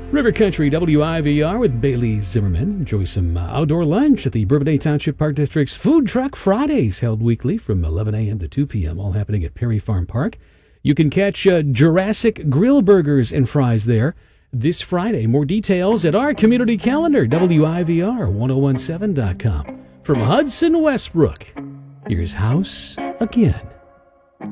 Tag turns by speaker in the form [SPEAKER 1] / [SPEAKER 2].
[SPEAKER 1] River Country WIVR with Bailey Zimmerman. Enjoy some outdoor lunch at the Bourbonnais Township Park District's Food Truck Fridays, held weekly from 11 a.m. to 2 p.m., all happening at Perry Farm Park. You can catch Jurassic Grill Burgers and Fries there this Friday. More details at our community calendar, WIVR1017.com. From Hudson Westbrook, here's House Again.